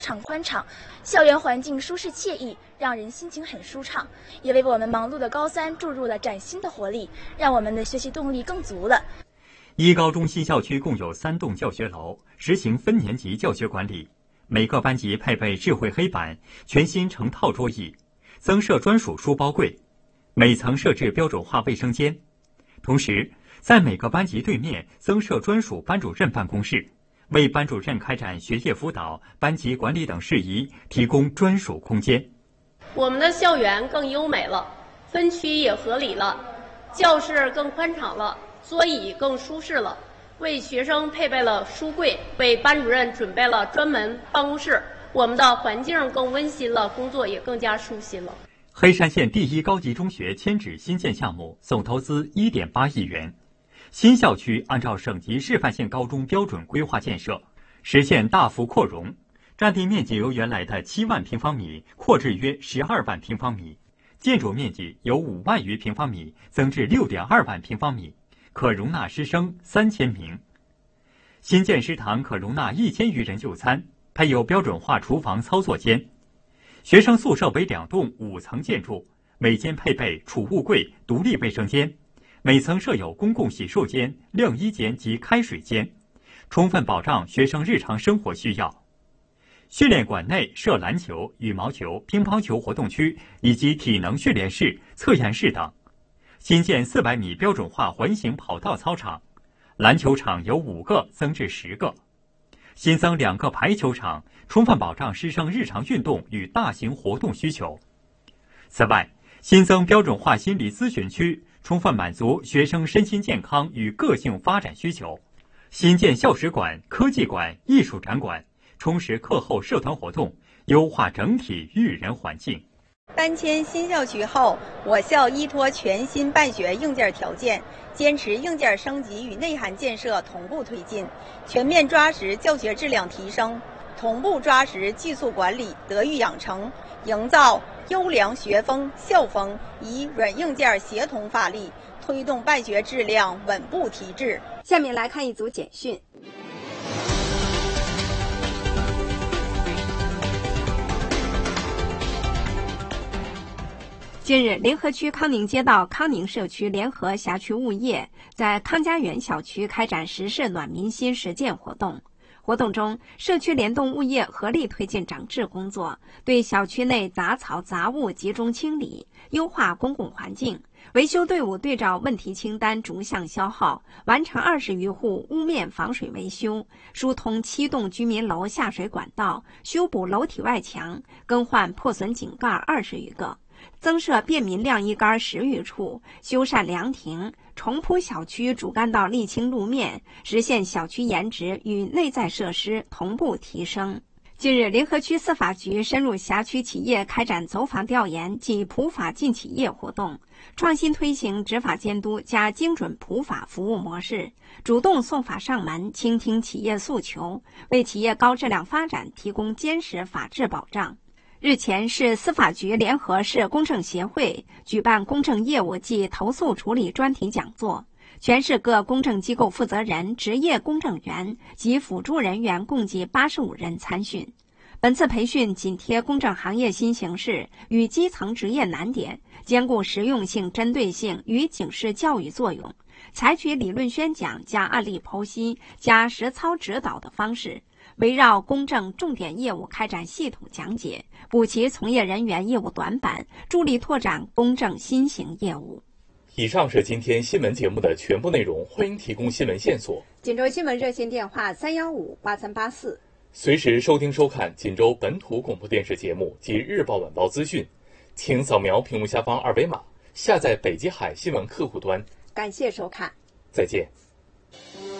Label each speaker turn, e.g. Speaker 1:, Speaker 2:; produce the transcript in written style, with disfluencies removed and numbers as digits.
Speaker 1: 场宽敞，校园环境舒适惬意，让人心情很舒畅，也为我们忙碌的高三注入了崭新的活力，让我们的学习动力更足了。
Speaker 2: 一高中新校区共有3栋教学楼，实行分年级教学管理，每个班级配备智慧黑板、全新成套桌椅，增设专属书包柜，每层设置标准化卫生间。同时，在每个班级对面增设专属班主任办公室，为班主任开展学业辅导、班级管理等事宜提供专属空间。
Speaker 3: 我们的校园更优美了，分区也合理了，教室更宽敞了，桌椅更舒适了，为学生配备了书柜，为班主任准备了专门办公室，我们的环境更温馨了，工作也更加舒心了。
Speaker 2: 黑山县第一高级中学迁址新建项目总投资1.8亿元。新校区按照省级示范性高中标准规划建设，实现大幅扩容，占地面积由原来的7万平方米扩至约12万平方米，建筑面积由5万余平方米增至6.2万平方米，可容纳师生3000名。新建食堂可容纳1000余人就餐，配有标准化厨房操作间。学生宿舍为2栋5层建筑，每间配备储物柜、独立卫生间，每层设有公共洗漱间、晾衣间及开水间，充分保障学生日常生活需要。训练馆内设篮球、羽毛球、乒乓球活动区以及体能训练室、测验室等。新建400米标准化环形跑道操场，篮球场由5个增至10个。新增2个排球场，充分保障师生日常运动与大型活动需求。此外，新增标准化心理咨询区，充分满足学生身心健康与个性发展需求。新建校史馆、科技馆、艺术展馆，充实课后社团活动，优化整体育人环境。
Speaker 4: 搬迁新校区后，我校依托全新办学硬件条件，坚持硬件升级与内涵建设同步推进，全面抓实教学质量提升，同步抓实技术管理、德育养成，营造优良学风校风，以软硬件协同发力，推动办学质量稳步提质。
Speaker 5: 下面来看一组简讯。近日，联合区康宁街道康宁社区联合辖区物业在康家园小区开展实事暖民心实践活动。活动中，社区联动物业合力推进长治工作，对小区内杂草杂物集中清理，优化公共环境。维修队伍对照问题清单逐项消耗，完成20余户屋面防水维修，疏通7栋居民楼下水管道，修补楼体外墙，更换破损井盖20余个。增设便民晾衣杆10余处，修缮凉亭，重铺小区主干道沥青路面，实现小区颜值与内在设施同步提升。近日，联合区司法局深入辖区企业开展走访调研及普法进企业活动，创新推行执法监督加精准普法服务模式，主动送法上门，倾听企业诉求，为企业高质量发展提供坚实法治保障。日前，市司法局联合市公证协会举办公证业务暨投诉处理专题讲座，全市各公证机构负责人、职业公证员及辅助人员共计85人参训。本次培训紧贴公证行业新形势与基层职业难点，兼顾实用性、针对性与警示教育作用，采取理论宣讲加案例剖析加实操指导的方式，围绕公证重点业务开展系统讲解，补齐从业人员业务短板，助力拓展公证新型业务。
Speaker 6: 以上是今天新闻节目的全部内容，欢迎提供新闻线索。
Speaker 5: 锦州新闻热线电话3158384，
Speaker 6: 随时收听收看锦州本土广播电视节目及日报晚报资讯，请扫描屏幕下方2维码，下载北极海新闻客户端。
Speaker 5: 感谢收看，
Speaker 6: 再见。